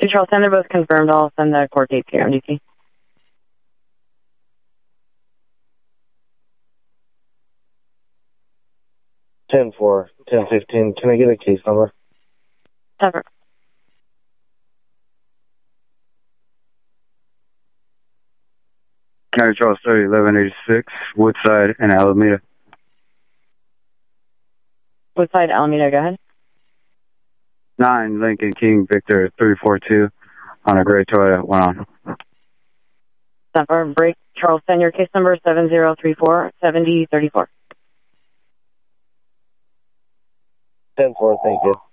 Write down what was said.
Charleston, they're both confirmed. I'll send the court date to your MDT. 10-4, 10-15. Can I get a case number? Separate. County Charles 30, 1186, Woodside and Alameda. Woodside, Alameda, go ahead. 9, Lincoln King, Victor 342 on a gray Toyota, went on. Separate. Break. Charleston, your case number 7034-7034. 10-4, thank you.